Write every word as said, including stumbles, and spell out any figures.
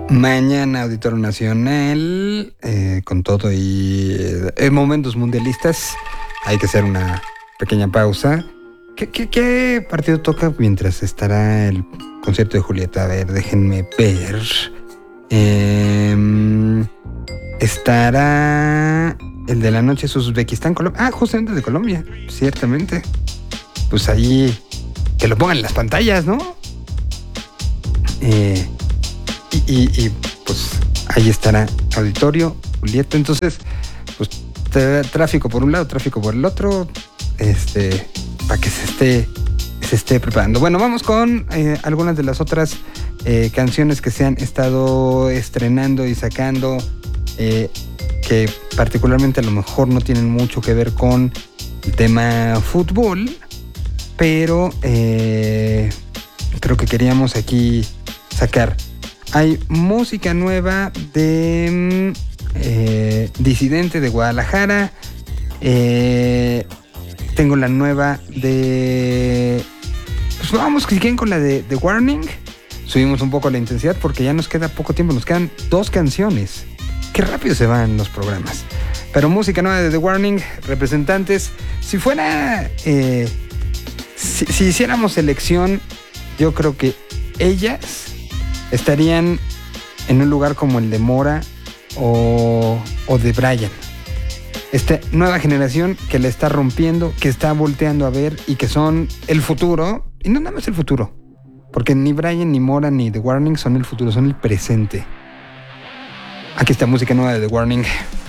Mañana Auditorio Nacional, eh, con todo y eh, en momentos mundialistas, hay que hacer una pequeña pausa. ¿Qué, qué, qué partido toca mientras estará el concierto de Julieta? A ver, déjenme ver. Eh, estará el de la noche Uzbekistán, Colombia. Ah, justamente de Colombia, ciertamente. Pues ahí, que lo pongan en las pantallas, ¿no? Eh... Y, y, y pues ahí estará Auditorio, Julieta. Entonces, pues tráfico por un lado, tráfico por el otro, este, para que se esté, se esté preparando. Bueno, vamos con eh, algunas de las otras eh, canciones que se han estado estrenando y sacando, eh, que particularmente a lo mejor no tienen mucho que ver con el tema fútbol, pero eh, creo que queríamos aquí sacar. Hay música nueva de eh, Disidente de Guadalajara. Eh, tengo la nueva de... Pues vamos, si quieren, con la de The Warning. Subimos un poco la intensidad porque ya nos queda poco tiempo. Nos quedan dos canciones. Qué rápido se van los programas. Pero música nueva de The Warning. Representantes. Si fuera... Eh, si, si hiciéramos selección, yo creo que ellas estarían en un lugar como el de Mora o, o de Brian. Esta nueva generación que la está rompiendo, que está volteando a ver y que son el futuro. Y no nada más el futuro, porque ni Brian, ni Mora, ni The Warning son el futuro, son el presente. Aquí está música nueva de The Warning.